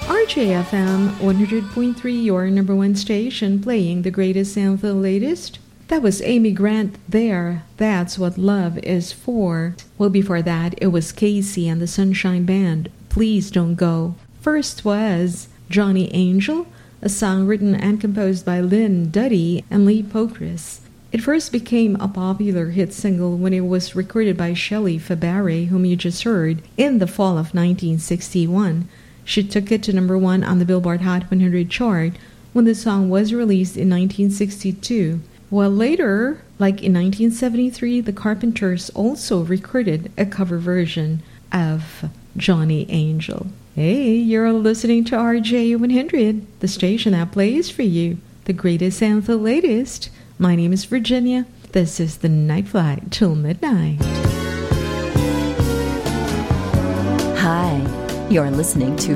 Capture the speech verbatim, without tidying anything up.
R J F M one hundred point three, your number one station, playing the greatest and the latest. That was Amy Grant there. That's what love is for. Well, before that, it was Casey and the Sunshine Band. Please Don't Go. First was Johnny Angel, a song written and composed by Lynn Duddy and Lee Pocris. It first became a popular hit single when it was recorded by Shelley Fabares, whom you just heard, in the fall of nineteen sixty-one. She took it to number one on the Billboard Hot one hundred chart when the song was released in nineteen sixty-two. While later, like in nineteen seventy-three, the Carpenters also recorded a cover version of Johnny Angel. Hey, you're listening to R J one hundred, the station that plays for you the greatest and the latest. My name is Virginia. This is the Night Flight till midnight. Hi, you're listening to